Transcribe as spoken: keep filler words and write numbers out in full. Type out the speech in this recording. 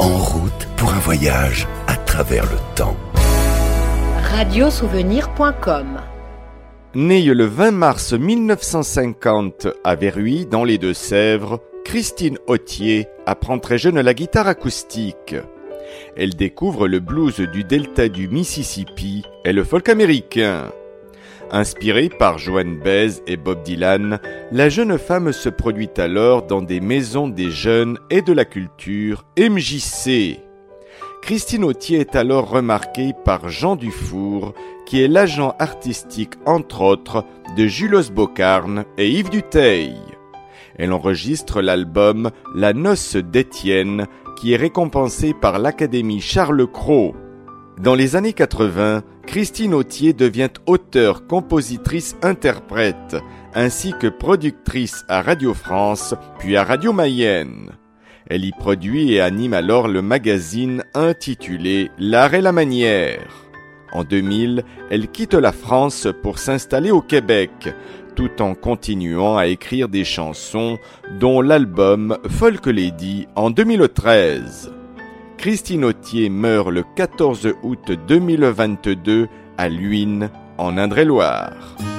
En route pour un voyage à travers le temps. radio souvenir point com. Née le vingt mars mille neuf cent cinquante à Verhuy, dans les Deux-Sèvres, Christine Authier apprend très jeune la guitare acoustique. Elle découvre le blues du delta du Mississippi et le folk américain. Inspirée par Joan Baez et Bob Dylan, la jeune femme se produit alors dans des maisons des jeunes et de la culture, M J C. Christine Authier est alors remarquée par Jean Dufour, qui est l'agent artistique, entre autres, de Julos Boccarne et Yves Duteil. Elle enregistre l'album La Noce d'Étienne, qui est récompensé par l'Académie Charles Cros. Dans les années quatre-vingts, Christine Authier devient auteure, compositrice, interprète, ainsi que productrice à Radio France, puis à Radio Mayenne. Elle y produit et anime alors le magazine intitulé L'Art et la Manière. En deux mille, elle quitte la France pour s'installer au Québec, tout en continuant à écrire des chansons, dont l'album Folk Lady en deux mille treize. Christine Authier meurt le quatorze août deux mille vingt-deux à Luynes, en Indre-et-Loire.